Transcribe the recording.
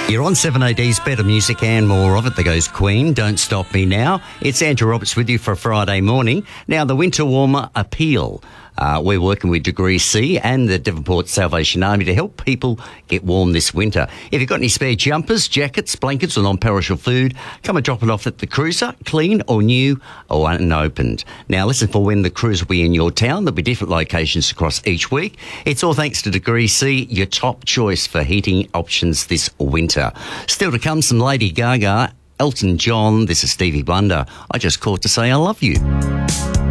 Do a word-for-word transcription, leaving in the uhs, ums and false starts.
You're on seven A D's Better Music and more of it. There goes Queen, Don't Stop Me Now. It's Andrew Roberts with you for a Friday morning. Now, the Winter Warmer Appeal. Uh, we're working with Degree C and the Devonport Salvation Army to help people get warm this winter. If you've got any spare jumpers, jackets, blankets or non-perishable food, come and drop it off at the Cruiser, clean or new or unopened. Now, listen for when the cruise will be in your town. There'll be different locations across each week. It's all thanks to Degree C, your top choice for heating options this winter. Still to come, some Lady Gaga, Elton John. This is Stevie Wonder. I just called to say I love you.